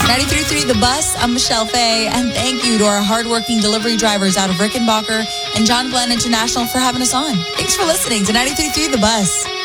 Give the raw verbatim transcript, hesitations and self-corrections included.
ninety-three point three The Bus, I'm Michelle Fay, and thank you to our hardworking delivery drivers out of Rickenbacker and John Glenn International for having us on. Thanks for listening to ninety-three point three The Bus.